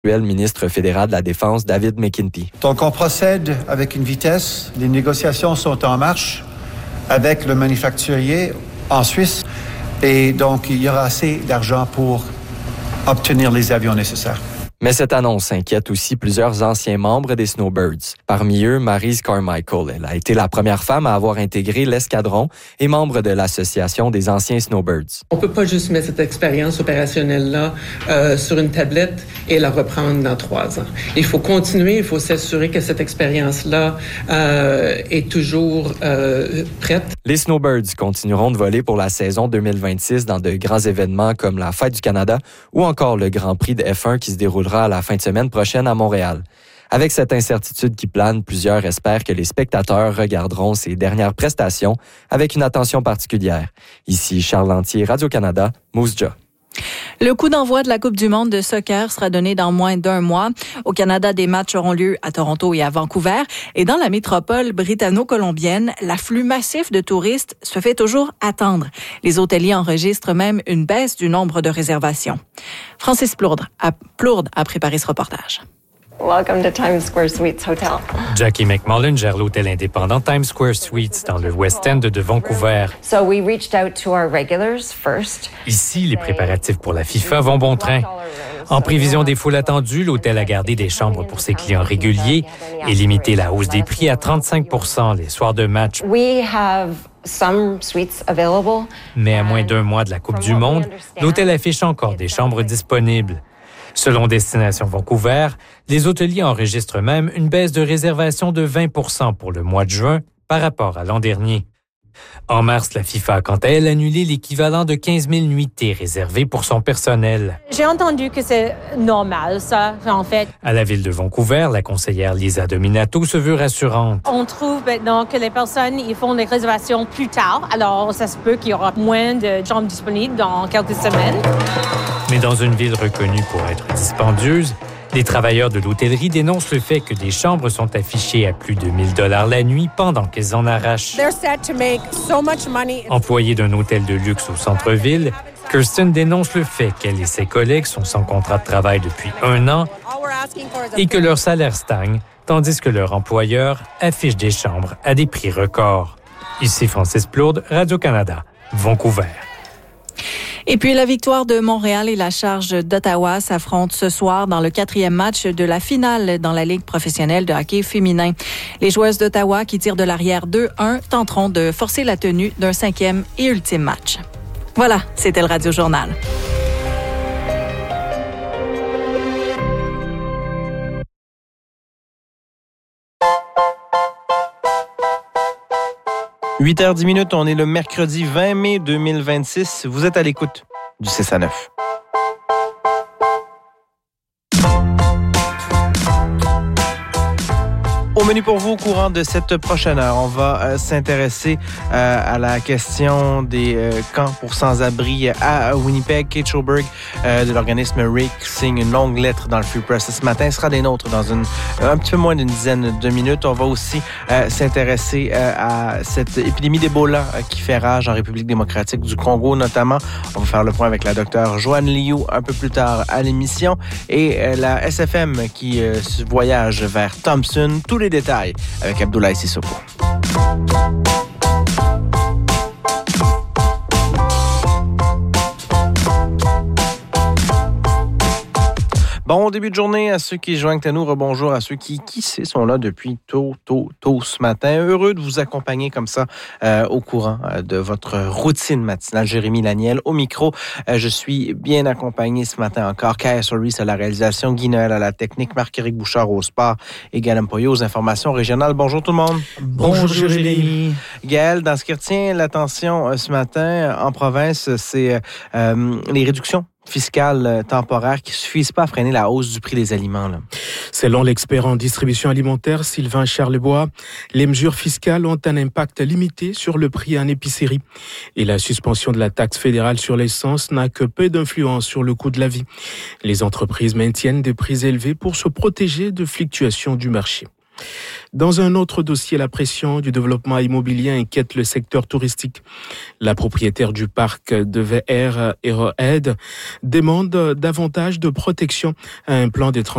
ministre fédéral de la Défense, David McKenty. Donc, on procède avec une vitesse. Les négociations sont en marche avec le manufacturier en Suisse. Et donc, il y aura assez d'argent pour obtenir les avions nécessaires. Mais cette annonce inquiète aussi plusieurs anciens membres des Snowbirds. Parmi eux, Maryse Carmichael. Elle a été la première femme à avoir intégré l'escadron et membre de l'Association des anciens Snowbirds. On peut pas juste mettre cette expérience opérationnelle-là sur une tablette et la reprendre dans 3 ans. Il faut continuer, il faut s'assurer que cette expérience-là est toujours prête. Les Snowbirds continueront de voler pour la saison 2026 dans de grands événements comme la Fête du Canada ou encore le Grand Prix de F1 qui se déroulera à la fin de semaine prochaine à Montréal. Avec cette incertitude qui plane, plusieurs espèrent que les spectateurs regarderont ces dernières prestations avec une attention particulière. Ici Charles Lantier, Radio-Canada, Moose Jaw. Le coup d'envoi de la Coupe du monde de soccer sera donné dans moins d'1 mois. Au Canada, des matchs auront lieu à Toronto et à Vancouver. Et dans la métropole britanno-colombienne, l'afflux massif de touristes se fait toujours attendre. Les hôteliers enregistrent même une baisse du nombre de réservations. Francis Plourde a préparé ce reportage. Welcome to Times Square Suites Hotel. Jackie McMullen gère l'hôtel indépendant Times Square Suites dans le West End de Vancouver. So we reached out to our regulars first. Ici, les préparatifs pour la FIFA vont bon train. En prévision des foules attendues, l'hôtel a gardé des chambres pour ses clients réguliers et limité la hausse des prix à 35 % les soirs de match. We have some suites available. Mais à moins d'1 mois de la Coupe du monde, l'hôtel affiche encore des chambres disponibles. Selon Destination Vancouver, les hôteliers enregistrent même une baisse de réservation de 20 % pour le mois de juin par rapport à l'an dernier. En mars, la FIFA a quant à elle annulé l'équivalent de 15 000 nuitées réservées pour son personnel. J'ai entendu que c'est normal, ça, en fait. À la ville de Vancouver, la conseillère Lisa Dominato se veut rassurante. On trouve maintenant que les personnes ils font les réservations plus tard, alors ça se peut qu'il y aura moins de chambres disponibles dans quelques semaines. Mais dans une ville reconnue pour être dispendieuse, les travailleurs de l'hôtellerie dénoncent le fait que des chambres sont affichées à plus de 1 000 $ la nuit pendant qu'elles en arrachent. Employée d'un hôtel de luxe au centre-ville, Kirsten dénonce le fait qu'elle et ses collègues sont sans contrat de travail depuis 1 an et que leur salaire stagne, tandis que leur employeur affiche des chambres à des prix records. Ici Francis Plourde, Radio-Canada, Vancouver. Et puis la victoire de Montréal et la Charge d'Ottawa s'affrontent ce soir dans le 4e match de la finale dans la Ligue professionnelle de hockey féminin. Les joueuses d'Ottawa qui tirent de l'arrière 2-1 tenteront de forcer la tenue d'un 5e et ultime match. Voilà, c'était le Radio Journal. « 8h10, on est le mercredi 20 mai 2026. Vous êtes à l'écoute du 6 à 9. Au menu pour vous, au courant de cette prochaine heure, on va s'intéresser à la question des camps pour sans-abri à Winnipeg. Kate Schoberg de l'organisme RAKE signe une longue lettre dans le Free Press ce matin. Elle sera des nôtres dans un petit peu moins d'une dizaine de minutes. On va aussi s'intéresser à cette épidémie d'Ebola qui fait rage en République démocratique du Congo notamment. On va faire le point avec la docteure Joanne Liu un peu plus tard à l'émission. Et la SFM qui voyage vers Thompson. Tous les détails avec Abdoulaye Sissoko. Bon début de journée à ceux qui joignent à nous. Rebonjour à ceux qui sait, sont là depuis tôt ce matin. Heureux de vous accompagner comme ça au courant de votre routine matinale. Jérémy Laniel au micro. Je suis bien accompagné ce matin encore. Kaya Soris à la réalisation, Guy Noël à la technique, Marc-Éric Bouchard au sport et Gaël Mpoyo aux informations régionales. Bonjour tout le monde. Bonjour Jérémy. Gaël, dans ce qui retient l'attention ce matin en province, c'est les réductions fiscales temporaires qui ne suffisent pas à freiner la hausse du prix des aliments. Là. Selon l'expert en distribution alimentaire Sylvain Charlebois, les mesures fiscales ont un impact limité sur le prix en épicerie. Et la suspension de la taxe fédérale sur l'essence n'a que peu d'influence sur le coût de la vie. Les entreprises maintiennent des prix élevés pour se protéger de fluctuations du marché. Dans un autre dossier, la pression du développement immobilier inquiète le secteur touristique. La propriétaire du parc de VR Arrowhead demande davantage de protection à un plan de